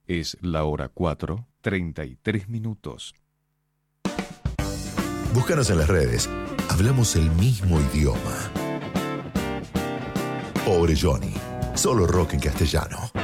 Es la hora 4:33. Búscanos en las redes. Hablamos el mismo idioma. Pobre Johnny. Solo rock en castellano.